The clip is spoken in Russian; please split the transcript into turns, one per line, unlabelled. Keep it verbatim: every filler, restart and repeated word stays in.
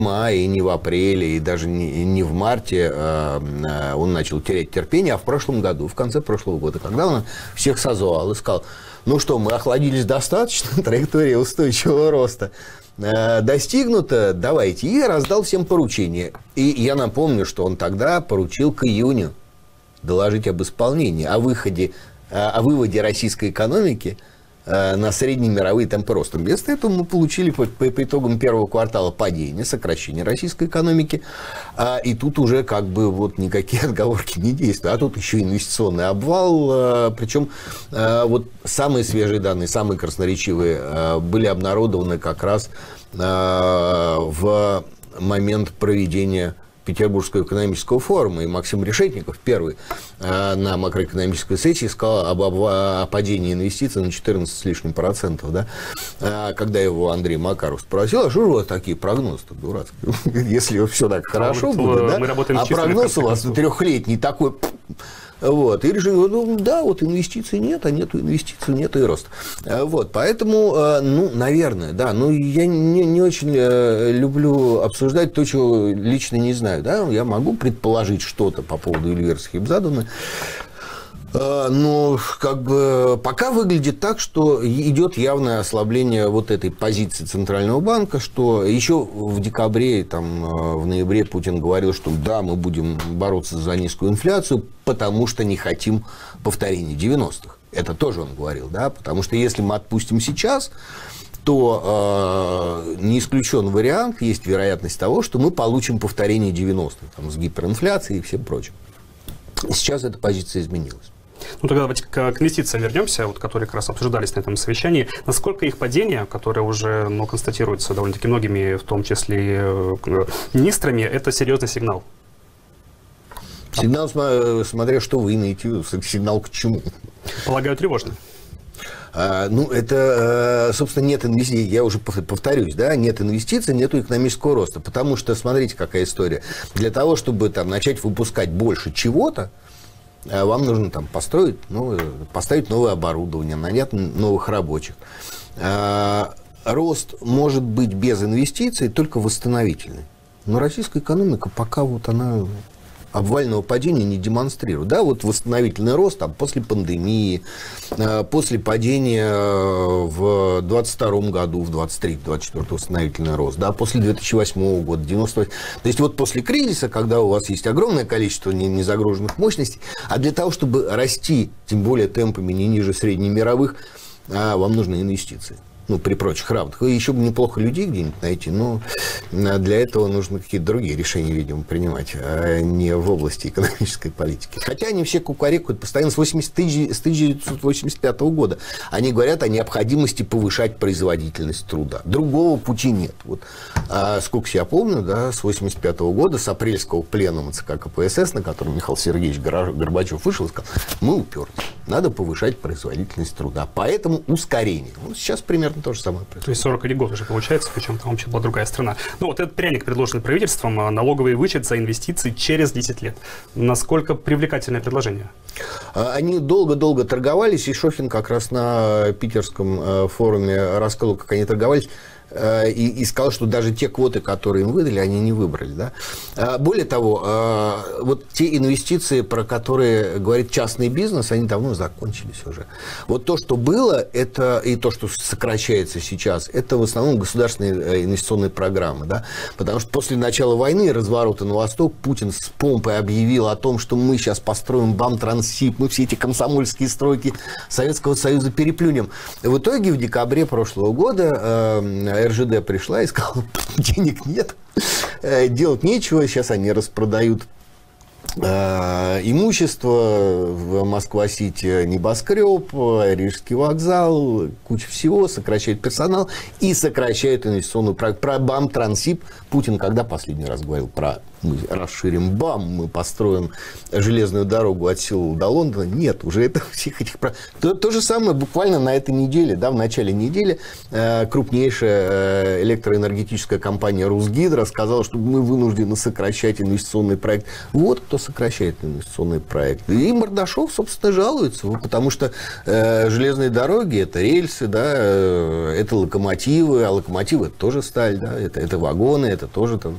мае, не в апреле, и даже не, не в марте э, он начал терять терпение, а в прошлом году, в конце прошлого года, когда он всех созвал и сказал, ну что, мы охладились достаточно, траектория устойчивого роста э, достигнута, давайте, и раздал всем поручения. И я напомню, что он тогда поручил к июню доложить об исполнении, о выходе, о выводе российской экономики на средние мировые темпы роста. Вместо этого мы получили по, по, по итогам первого квартала падение, сокращение российской экономики, а, и тут уже как бы вот никакие отговорки не действуют. А тут еще инвестиционный обвал, а, причем а, вот самые свежие данные, самые красноречивые а, были обнародованы как раз а, в момент проведения Петербургского экономического форума, и Максим Решетников, первый э, на макроэкономической сессии, сказал об, об, о падении инвестиций на четырнадцать с лишним процентов. Да? Э, когда его Андрей Макаров спросил, а что же у вас такие прогнозы-то дурацкие? Если все так хорошо будет, да? А прогноз у вас трехлетний такой... Вот, и решили, ну, да, вот инвестиций нет, а нету инвестиций, нету и роста. Вот, поэтому, ну, наверное, да, ну, я не, не очень люблю обсуждать то, чего лично не знаю, да, я могу предположить что-то по поводу Эльвиры Схибзадовны, но как бы пока выглядит так, что идет явное ослабление вот этой позиции Центрального банка, что еще в декабре, там, в ноябре Путин говорил, что да, мы будем бороться за низкую инфляцию, потому что не хотим повторения девяностых. Это тоже он говорил, да, потому что если мы отпустим сейчас, то э, не исключен вариант, есть вероятность того, что мы получим повторение девяностых, там, с гиперинфляцией и всем прочим. Сейчас эта позиция изменилась.
Ну, тогда давайте к, к инвестициям вернемся, вот, которые как раз обсуждались на этом совещании. Насколько их падение, которое уже, ну, констатируется довольно-таки многими, в том числе э, министрами, это серьезный сигнал?
Сигнал, смотря что вы имеете, сигнал к чему?
Полагаю, тревожный.
А, ну, это, собственно, нет инвестиций, я уже повторюсь, да, нет инвестиций, нет экономического роста, потому что, смотрите, какая история. Для того, чтобы там начать выпускать больше чего-то, вам нужно там построить новое, поставить новое оборудование, нанять новых рабочих. Рост может быть без инвестиций, только восстановительный. Но российская экономика пока вот она обвального падения не демонстрирует. Да, вот восстановительный рост там, после пандемии, после падения в двадцать втором году, в двадцать третьем, двадцать четвёртом восстановительный рост, да, после две тысячи восьмого года, девяносто восьмого. То есть вот после кризиса, когда у вас есть огромное количество незагруженных мощностей, а для того, чтобы расти, тем более темпами не ниже среднемировых, вам нужны инвестиции. Ну, при прочих равных. Еще бы неплохо людей где-нибудь найти, но для этого нужно какие-то другие решения, видимо, принимать, а не в области экономической политики. Хотя они все кукарекают постоянно с, с тысяча девятьсот восемьдесят пятого года. Они говорят о необходимости повышать производительность труда. Другого пути нет. Вот, а, сколько я помню, да, с восемьдесят пятого года, с апрельского пленума ЦК КПСС, на котором Михаил Сергеевич Горбачев вышел и сказал, мы уперлись, надо повышать производительность труда. Поэтому ускорение. Вот сейчас примерно то же самое происходит.
То есть сорок один год уже получается, причем там вообще была другая страна. Ну вот этот пряник, предложенный правительством, налоговый вычет за инвестиции через десять лет. Насколько привлекательное предложение?
Они долго-долго торговались, и Шохин как раз на питерском форуме рассказал, как они торговались. И, и сказал, что даже те квоты, которые им выдали, они не выбрали. Да? Более того, вот те инвестиции, про которые говорит частный бизнес, они давно закончились уже. Вот то, что было, это, и то, что сокращается сейчас, это в основном государственные инвестиционные программы. Да? Потому что после начала войны и разворота на восток Путин с помпой объявил о том, что мы сейчас построим БАМ-Транссиб, мы все эти комсомольские стройки Советского Союза переплюнем. И в итоге в декабре прошлого года эр жэ дэ пришла и сказала, денег нет, делать нечего, сейчас они распродают э, имущество, в Москва-Сити небоскреб, Рижский вокзал, куча всего, сокращают персонал и сокращают инвестиционную программу. Про БАМ-Транссиб Путин когда последний раз говорил про мы расширим БАМ, мы построим железную дорогу от Сеула до Лондона. Нет, уже это всех этих... То, то же самое буквально на этой неделе, да, в начале недели э, крупнейшая э, электроэнергетическая компания Русгидро сказала, что мы вынуждены сокращать инвестиционный проект. Вот кто сокращает инвестиционный проект. И Мордашов, собственно, жалуется, потому что э, железные дороги – это рельсы, да, э, это локомотивы, а локомотивы – это тоже сталь, да, это, это вагоны, это тоже там